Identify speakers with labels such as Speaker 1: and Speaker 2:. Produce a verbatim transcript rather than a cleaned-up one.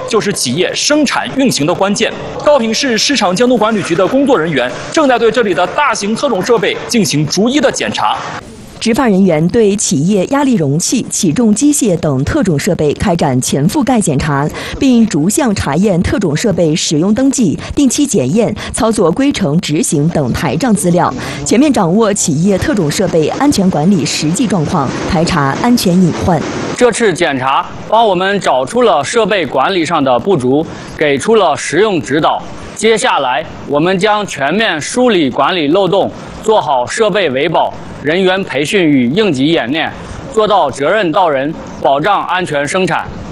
Speaker 1: 就是企业生产运行的关键。高平市市场监督管理局的工作人员正在对这里的大型特种设备进行逐一的检查。
Speaker 2: 执法人员对企业压力容器、起重机械等特种设备开展全覆盖检查，并逐项查验特种设备使用登记、定期检验、操作规程执行等台账资料，全面掌握企业特种设备安全管理实际状况，排查安全隐患。
Speaker 3: 这次检查帮我们找出了设备管理上的不足，给出了实用指导。接下来，我们将全面梳理管理漏洞，做好设备维保、人员培训与应急演练，做到责任到人，保障安全生产。